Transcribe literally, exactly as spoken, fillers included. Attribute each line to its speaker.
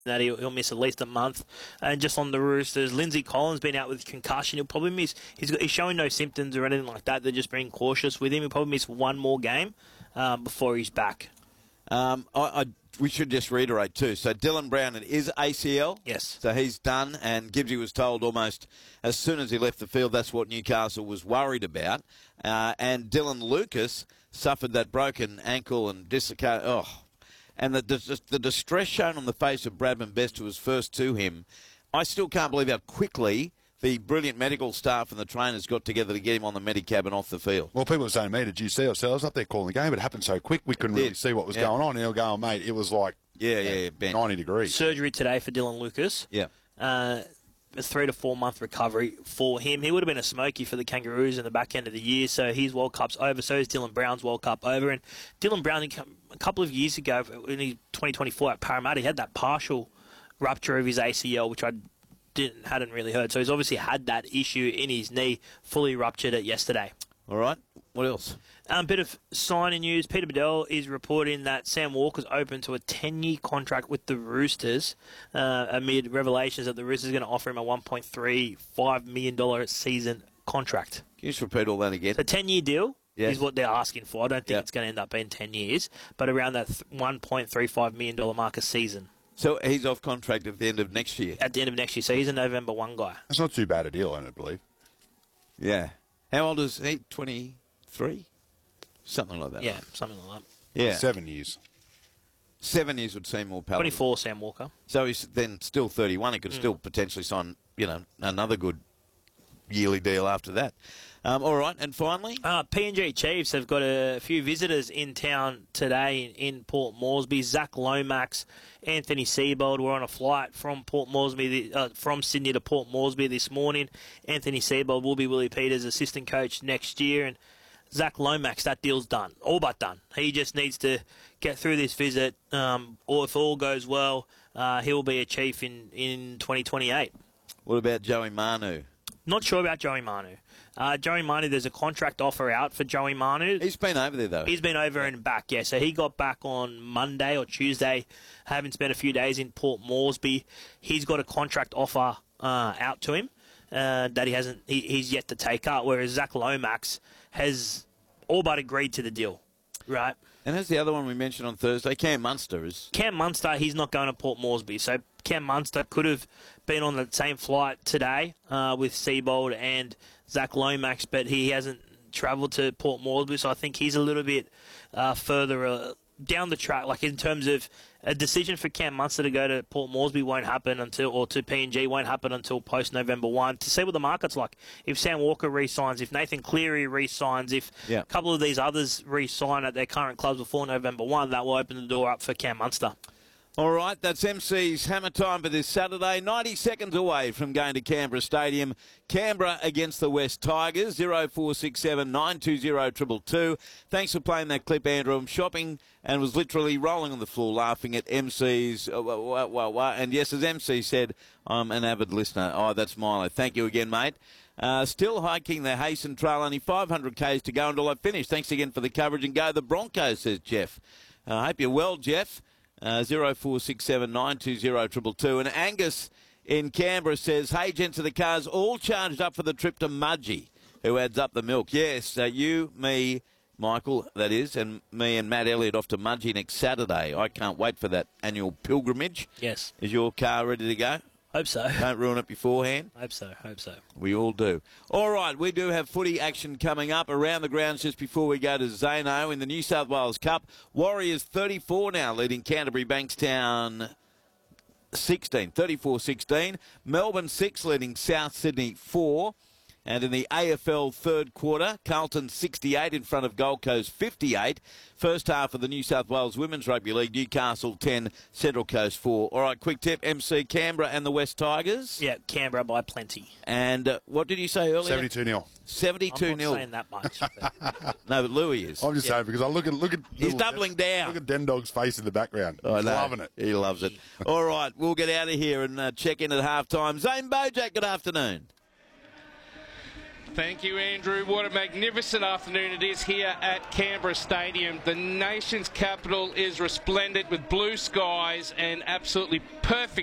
Speaker 1: that he'll, he'll miss at least a month. And just on the Roosters, Lindsay Collins been out with concussion. He'll probably miss. He's, got, he's showing no symptoms or anything like that. They're just being cautious with him. He'll probably miss one more game um, before he's back.
Speaker 2: Um, I, I, we should just reiterate too. So Dylan Brown, it is A C L.
Speaker 1: Yes.
Speaker 2: So he's done, and Gibbsy was told almost as soon as he left the field that's what Newcastle was worried about. Uh, and Dylan Lucas suffered that broken ankle and dislocated. Oh. And the, the the distress shown on the face of Bradman Best, who was first to him, I still can't believe how quickly the brilliant medical staff and the trainers got together to get him on the Medicab and off the field.
Speaker 3: Well, people were saying to me, did you see ourselves up there calling the game? It happened so quick, we couldn't really see what was
Speaker 2: yeah.
Speaker 3: going on. And they'll go, mate, it was like
Speaker 2: yeah, yeah, yeah, Ben.
Speaker 3: ninety degrees.
Speaker 1: Surgery today for Dylan Lucas.
Speaker 2: Yeah.
Speaker 1: Uh, a three to four month recovery for him. He would have been a smoky for the Kangaroos in the back end of the year, so his World Cup's over. So is Dylan Brown's World Cup over. And Dylan Brown, a couple of years ago, in twenty twenty-four at Parramatta, he had that partial rupture of his A C L, which I didn't hadn't really heard. So he's obviously had that issue in his knee, fully ruptured it yesterday.
Speaker 2: All right. What else?
Speaker 1: A um, bit of signing news. Peter Bedell is reporting that Sam Walker's open to a ten-year contract with the Roosters uh, amid revelations that the Roosters are going to offer him a one point three five million dollars season contract.
Speaker 2: Can you just repeat all that again?
Speaker 1: A ten-year deal
Speaker 2: yes.
Speaker 1: is what they're asking for. I don't think
Speaker 2: yep.
Speaker 1: it's going to end up being ten years, but around that one point three five million dollars mark a season.
Speaker 2: So he's off contract at the end of next year?
Speaker 1: At the end of next year. So he's a November first guy.
Speaker 3: That's not too bad a deal, I don't believe.
Speaker 2: Yeah. How old is he? twenty-three? Something like that.
Speaker 1: Yeah, something like that.
Speaker 2: Yeah.
Speaker 3: Seven years.
Speaker 2: Seven years would seem more palatable.
Speaker 1: twenty-four, Sam Walker.
Speaker 2: So he's then still thirty-one. He could mm. still potentially sign, you know, another good yearly deal after that. Um, all right, and finally?
Speaker 1: Uh, P N G Chiefs have got a few visitors in town today in, in Port Moresby. Zach Lomax, Anthony Seibold were on a flight from Port Moresby, uh, from Sydney to Port Moresby this morning. Anthony Seibold will be Willie Peters' assistant coach next year, and Zach Lomax, that deal's done, all but done. He just needs to get through this visit, um, or if all goes well, uh, he'll be a Chief in, in twenty twenty-eight.
Speaker 2: What about Joey Manu?
Speaker 1: Not sure about Joey Manu. Uh, Joey Manu, there's a contract offer out for Joey Manu.
Speaker 2: He's been over there, though.
Speaker 1: He's been over and back, yeah. So he got back on Monday or Tuesday, having spent a few days in Port Moresby. He's got a contract offer uh, out to him uh, that he hasn't. He, he's yet to take up, whereas Zach Lomax has all but agreed to the deal, right?
Speaker 2: And that's the other one we mentioned on Thursday. Cam Munster is...
Speaker 1: Cam Munster, he's not going to Port Moresby. So Cam Munster could have been on the same flight today uh, with Seibold and Zach Lomax, but he hasn't travelled to Port Moresby, so I think he's a little bit uh, further uh, down the track. Like in terms of a decision for Cam Munster to go to Port Moresby won't happen until, or to P N G won't happen until post November first. To see what the market's like, if Sam Walker re-signs, if Nathan Cleary re-signs, if
Speaker 2: yeah.
Speaker 1: a couple of these others re-sign at their current clubs before November first, that will open the door up for Cam Munster.
Speaker 2: All right, that's M C's Hammer Time for this Saturday. ninety seconds away from going to Canberra Stadium. Canberra against the West Tigers. zero four six seven nine two zero two two two. Thanks for playing that clip, Andrew. I'm shopping and was literally rolling on the floor laughing at M C's. Uh, wah, wah, wah. And yes, as M C said, I'm an avid listener. Oh, that's Milo. Thank you again, mate. Uh, still hiking the Hasten Trail. Only five hundred kays to go until I finish. Thanks again for the coverage. And go the Broncos, says Jeff. I uh, hope you're well, Jeff. Uh, zero four six seven nine two zero two two two. And Angus in Canberra says, hey, gents of the cars, all charged up for the trip to Mudgee, who adds up the milk. Yes, uh, you, me, Michael, that is, and me and Matt Elliott off to Mudgee next Saturday. I can't wait for that annual pilgrimage.
Speaker 1: Yes.
Speaker 2: Is your car ready to go?
Speaker 1: Hope so.
Speaker 2: Don't ruin it beforehand.
Speaker 1: Hope so, hope so.
Speaker 2: We all do. All right, we do have footy action coming up around the grounds just before we go to Zano in the New South Wales Cup. Warriors thirty-four now leading Canterbury Bankstown sixteen, thirty-four sixteen. Melbourne six leading South Sydney four. And in the A F L third quarter, Carlton sixty-eight in front of Gold Coast fifty-eight. First half of the New South Wales Women's Rugby League, Newcastle ten, Central Coast four. All right, quick tip, M C Canberra and the West Tigers.
Speaker 1: Yeah, Canberra by plenty.
Speaker 2: And uh, what did you say earlier?
Speaker 3: seventy-two nil.
Speaker 2: seventy-two nil.
Speaker 1: I'm not saying that much. But...
Speaker 2: No, but Louis is.
Speaker 3: I'm just yeah. saying because I look at look at
Speaker 2: he's doubling down.
Speaker 3: Look at Den Dog's face in the background. He's
Speaker 2: I know.
Speaker 3: loving it.
Speaker 2: He loves it. All right, we'll get out of here and uh, check in at half time. Zane Bojack, good afternoon.
Speaker 4: Thank you, Andrew. What a magnificent afternoon it is here at Canberra Stadium. The nation's capital is resplendent with blue skies and absolutely perfect